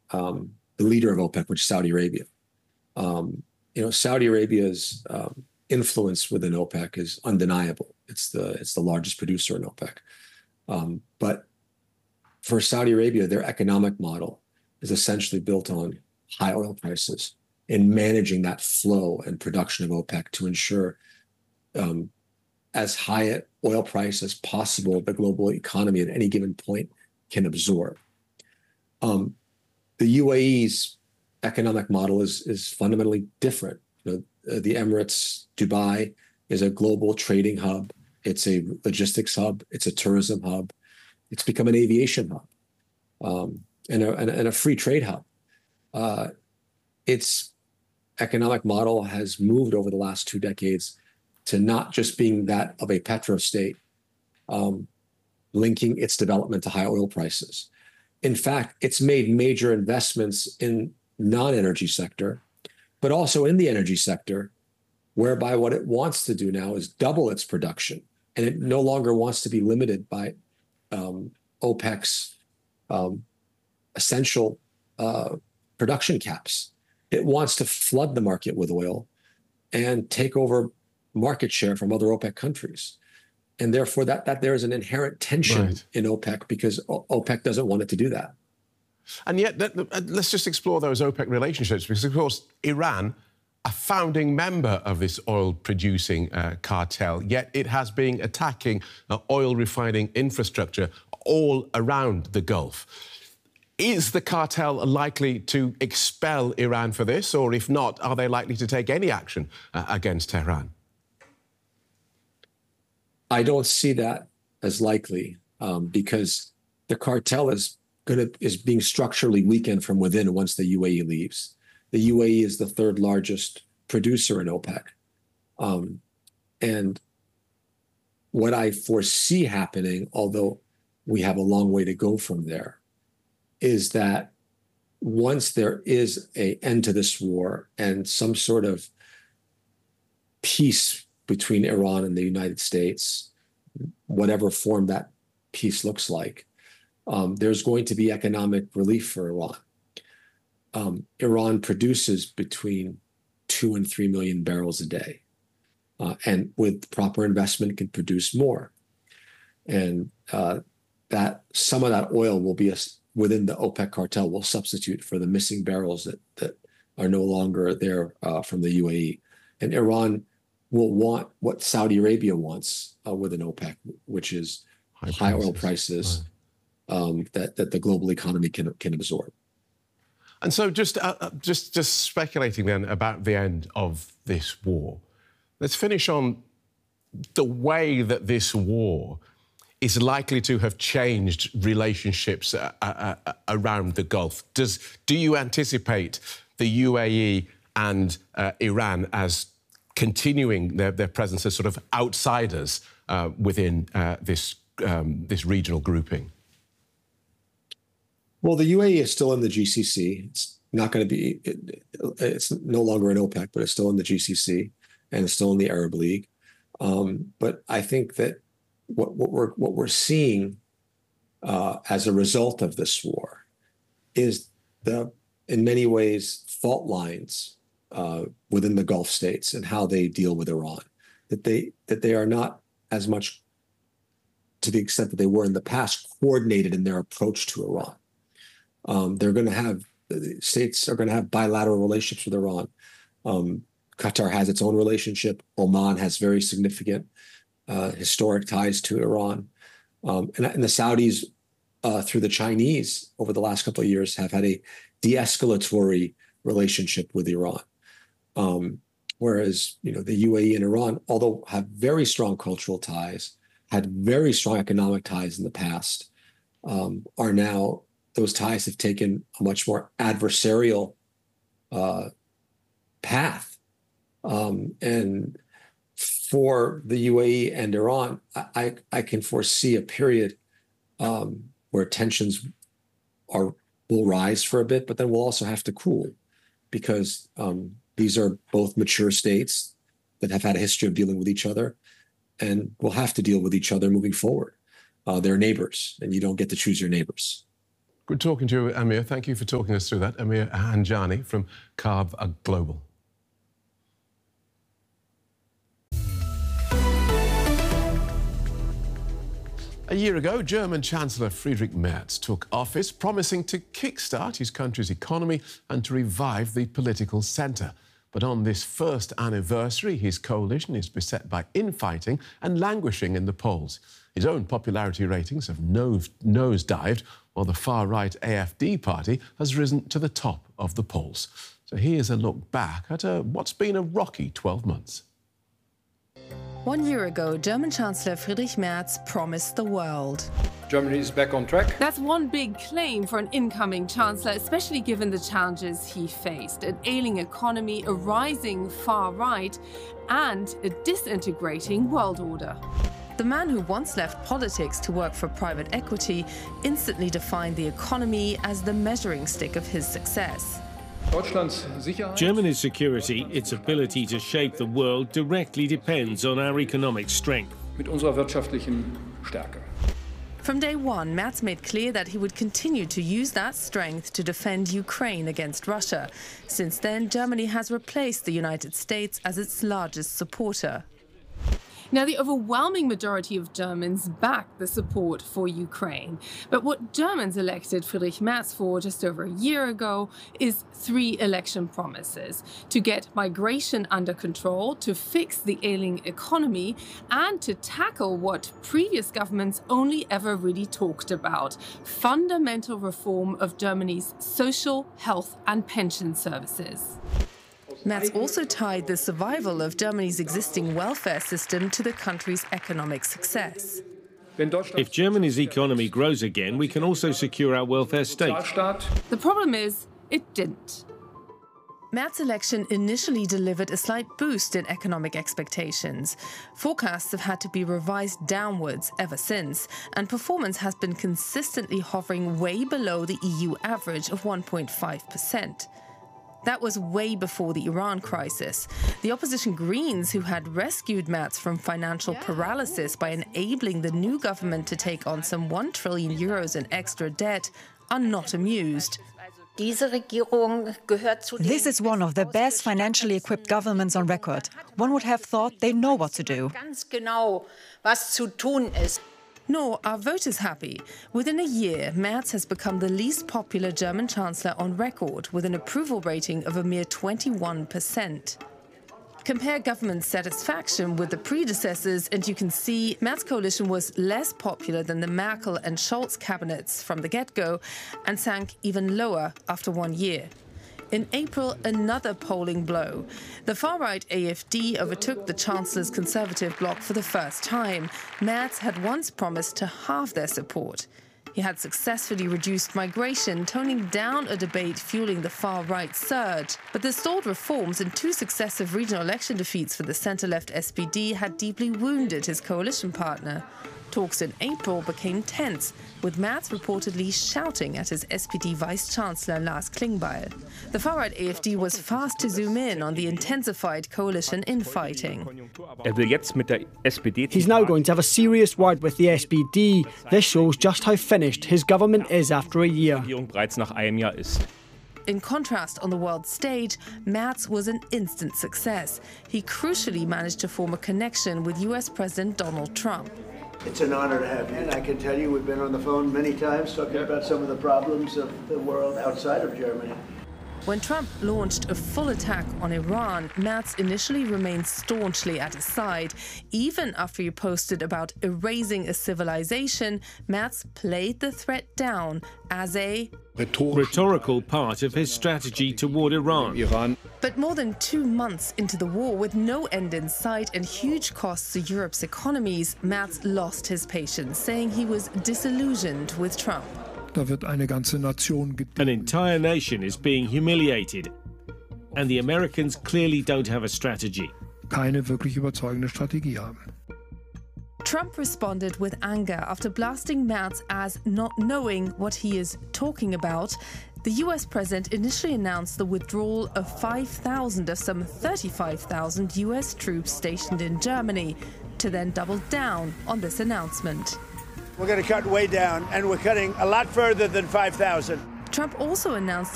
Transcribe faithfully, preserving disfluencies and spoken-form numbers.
um, the leader of OPEC, which is Saudi Arabia. Um, you know, Saudi Arabia's um, influence within OPEC is undeniable. It's the it's the largest producer in OPEC. Um, but for Saudi Arabia, their economic model is essentially built on high oil prices and managing that flow and production of OPEC to ensure um, as high an oil price as possible the global economy at any given point can absorb. Um, the U A E's economic model is is fundamentally different. You know, the Emirates, Dubai is a global trading hub. It's a logistics hub. It's a tourism hub. It's become an aviation hub um, and, a, and, a, and a free trade hub. Uh, its economic model has moved over the last two decades to not just being that of a petrostate, um, linking its development to high oil prices. In fact, it's made major investments in non-energy sector, but also in the energy sector, whereby what it wants to do now is double its production. And it no longer wants to be limited by um, OPEC's um, essential uh, production caps. It wants to flood the market with oil and take over market share from other OPEC countries. And therefore, that, that there is an inherent tension right. in OPEC because o- OPEC doesn't want it to do that. And yet, let's just explore those OPEC relationships, because, of course, Iran, a founding member of this oil-producing uh, cartel, yet it has been attacking uh, oil refining infrastructure all around the Gulf. Is the cartel likely to expel Iran for this, or if not, are they likely to take any action uh, against Tehran? I don't see that as likely um, because the cartel is going to is being structurally weakened from within once the U A E leaves. The U A E is the third largest producer in OPEC, um, and what I foresee happening, although we have a long way to go from there, is that once there is an end to this war and some sort of peace between Iran and the United States, whatever form that peace looks like, um, there's going to be economic relief for Iran. Um, Iran produces between two and three million barrels a day, uh, and with proper investment can produce more. And uh, that some of that oil will be a, within the OPEC cartel will substitute for the missing barrels that that are no longer there uh, from the U A E. And Iran will want what Saudi Arabia wants uh, within OPEC, which is high, high oil prices right. um, that that the global economy can can absorb. And so, just uh, just just speculating then about the end of this war, let's finish on the way that this war is likely to have changed relationships uh, uh, uh, around the Gulf. Does do you anticipate the U A E and uh, Iran as continuing their, their presence as sort of outsiders uh, within uh, this um, this regional grouping? Well, the U A E is still in the G C C. It's not going to be. It, it's no longer in OPEC, but it's still in the G C C and it's still in the Arab League. Um, but I think that what, what we're what we're seeing uh, as a result of this war is the, in many ways, fault lines uh, within the Gulf states and how they deal with Iran. That they that they are not as much, to the extent that they were in the past, coordinated in their approach to Iran. Um, they're going to have the states are going to have bilateral relationships with Iran. Um, Qatar has its own relationship. Oman has very significant uh, historic ties to Iran, um, and, and the Saudis, uh, through the Chinese, over the last couple of years, have had a de-escalatory relationship with Iran. Um, whereas, you know, the U A E and Iran, although have very strong cultural ties, had very strong economic ties in the past, um, are now. Those ties have taken a much more adversarial uh, path. Um, and for the U A E and Iran, I, I can foresee a period um, where tensions are will rise for a bit, but then we'll also have to cool because um, these are both mature states that have had a history of dealing with each other and will have to deal with each other moving forward. Uh, they're neighbors, and you don't get to choose your neighbors. Good talking to you, Amir. Thank you for talking us through that. Amir Hanjani from Carve Global. A year ago, German Chancellor Friedrich Merz took office, promising to kickstart his country's economy and to revive the political centre. But on this first anniversary, his coalition is beset by infighting and languishing in the polls. His own popularity ratings have nose nosedived, while the far-right A F D party has risen to the top of the polls. So here's a look back at a, what's been a rocky twelve months. One year ago, German Chancellor Friedrich Merz promised the world. Germany is back on track. That's one big claim for an incoming chancellor, especially given the challenges he faced: an ailing economy, a rising far right, and a disintegrating world order. The man who once left politics to work for private equity instantly defined the economy as the measuring stick of his success. Germany's security, its ability to shape the world, directly depends on our economic strength. Mit unserer wirtschaftlichen Stärke. From day one, Merz made clear that he would continue to use that strength to defend Ukraine against Russia. Since then, Germany has replaced the United States as its largest supporter. Now, the overwhelming majority of Germans back the support for Ukraine. But what Germans elected Friedrich Merz for just over a year ago is three election promises: to get migration under control, to fix the ailing economy, and to tackle what previous governments only ever really talked about: fundamental reform of Germany's social, health, and pension services. Merz also tied the survival of Germany's existing welfare system to the country's economic success. If Germany's economy grows again, we can also secure our welfare state. The problem is, it didn't. Merz's election initially delivered a slight boost in economic expectations. Forecasts have had to be revised downwards ever since, and performance has been consistently hovering way below the E U average of one point five percent. That was way before the Iran crisis. The opposition Greens, who had rescued Merz from financial paralysis by enabling the new government to take on some one trillion euros in extra debt, are not amused. This is one of the best financially equipped governments on record. One would have thought they know what to do. Nor are voters happy. Within a year, Merz has become the least popular German chancellor on record, with an approval rating of a mere twenty-one percent. Compare government satisfaction with the predecessors, and you can see Merz's coalition was less popular than the Merkel and Scholz cabinets from the get-go, and sank even lower after one year. In April, another polling blow. The far-right A F D overtook the Chancellor's Conservative bloc for the first time. Merz had once promised to halve their support. He had successfully reduced migration, toning down a debate fueling the far-right surge. But the stalled reforms and two successive regional election defeats for the centre-left S P D had deeply wounded his coalition partner. Talks in April became tense, with Merz reportedly shouting at his S P D Vice-Chancellor Lars Klingbeil. The far-right A F D was fast to zoom in on the intensified coalition infighting. He's now going to have a serious word with the S P D. This shows just how finished his government is after a year. In contrast, on the world stage, Merz was an instant success. He crucially managed to form a connection with U S President Donald Trump. It's an honor to have you. And I can tell you we've been on the phone many times talking about some of the problems of the world outside of Germany. When Trump launched a full attack on Iran, Merz initially remained staunchly at his side. Even after he posted about erasing a civilization, Merz played the threat down as a rhetorical part of his strategy toward Iran. But more than two months into the war, with no end in sight and huge costs to Europe's economies, Merz lost his patience, saying he was disillusioned with Trump. An entire nation is being humiliated, and the Americans clearly don't have a strategy. Trump responded with anger after blasting Merz as not knowing what he is talking about. The U S president initially announced the withdrawal of five thousand of some thirty-five thousand U S troops stationed in Germany, to then double down on this announcement. We're going to cut way down, and we're cutting a lot further than five thousand. Trump also announced